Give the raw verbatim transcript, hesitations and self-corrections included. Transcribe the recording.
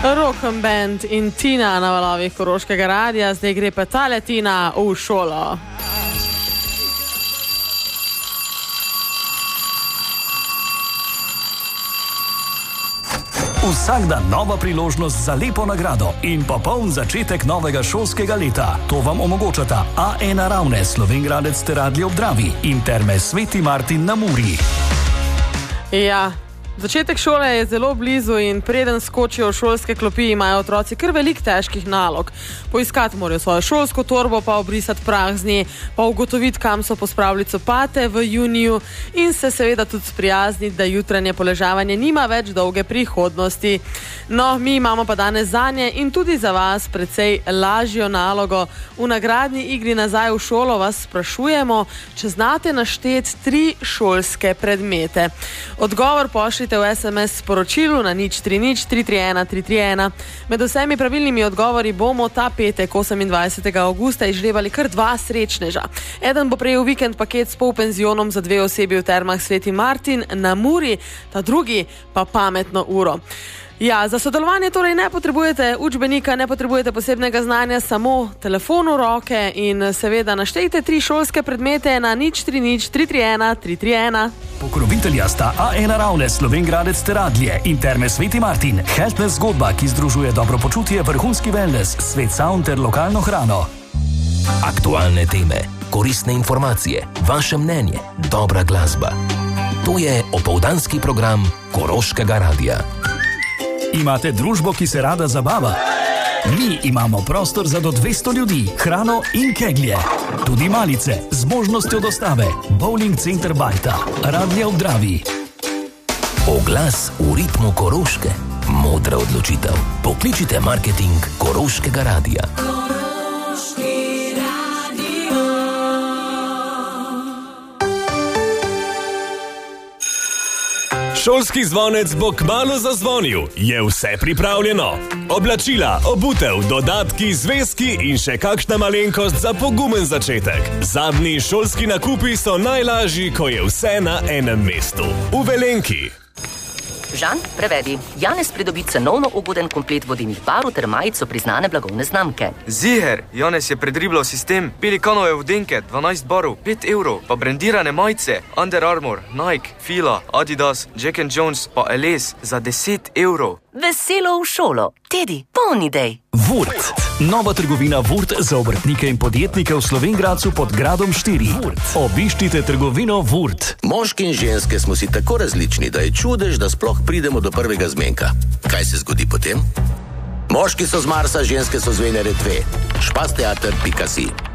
Rock'n Band in Tina na valovih Koroškega radia, zdaj gre pa tale Tina v šolo. Vsak dan nova priložnost za lepo nagrado in popoln začetek novega šolskega leta. To vam omogočata A ena Ravne, Slovenj Gradec ter Radlje ob Dravi in Terme Sveti Martin na Muri. Ja, začetek šole je zelo blizu in preden skočijo v šolske klopi, imajo otroci kar veliko težkih nalog. Poiskati morajo svojo šolsko torbo, pa obrisati prah z nje, pa ugotoviti, kam so pospravili copate v juniju in se seveda tudi sprijazniti, da jutranje poležavanje nima več dolge prihodnosti. No, mi imamo pa danes zanje in tudi za vas precej lažjo nalogo. V nagradni igri Nazaj v šolo vas sprašujemo, če znate našteti tri šolske predmete. Odgovor pošljite v es em es sporočilu na nič tri nič tri tri ena tri tri ena. Med vsemi pravilnimi odgovori bomo ta petek osemindvajsetega avgusta izžrebali kar dva srečneža. Eden bo prejel vikend paket s polpenzionom za dve osebi v Termah Sveti Martin na Muri, ta drugi pa pametno uro. Ja, za sodelovanje torej ne potrebujete učbenika, ne potrebujete posebnega znanja, samo telefon v roke in seveda naštejte tri šolske predmete na nič tri nič tri tri ena tri tri ena. Pokrovitelja sta A ena Ravne, Slovenj Gradec ter Radlje in Terme Sveti Martin. Healthness zgodba, ki združuje dobro počutje, vrhunski wellness, svet sound ter lokalno hrano. Aktualne teme, koristne informacije, vaše mnenje, dobra glasba. To je opoldanski program Koroškega radia. Imate družbo, ki se rada zabava? Mi imamo prostor za do dvesto ljudi, hrano in keglje. Tudi malice z možnostjo dostave. Bowling center Bajta, Radlje ob Dravi. Oglas v ritmu Koroške. Modra odločitev. Pokličite marketing Koroškega radia. Šolski zvonec bo kmalu zazvonil. Je vse pripravljeno? Oblačila, obutev, dodatki, zvezki in še kakšna malenkost za pogumen začetek. Zadnji šolski nakupi so najlažji, ko je vse na enem mestu. V Velenki. Žan, prevedi. Janez pridobi cenovno ugoden komplet vodilnih barv ter majico priznane blagovne znamke. Ziher, Janez je predribljal sistem. Pelikanove vodenke, dvanajst barv, pet evrov, pa brendirane majice, Under Armour, Nike, Fila, Adidas, Jack and Jones, pa Eles za deset evrov. Veselo v šolo. Tedi, polni dej. Vurt. Nova trgovina Vurt za obrtnike in podjetnike v Slovenj Gradcu pod Gradom štiri. Obiščite trgovino Vurt. Moški in ženske smo si tako različni, da je čudež, da sploh pridemo do prvega zmenka. Kaj se zgodi potem? Moški so z Marsa, ženske so z Venere dve. špas teater pika si.